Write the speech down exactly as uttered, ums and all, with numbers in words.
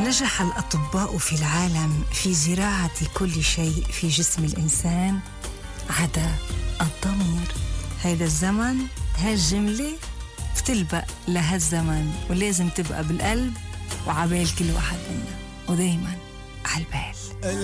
نجح الأطباء في العالم في زراعة كل شيء في جسم الإنسان عدا الضمير. هيدا الزمن، هالجملة بتلبق لهالزمن، ولازم تبقى بالقلب وعبال كل واحد منا، ودايما عالبال.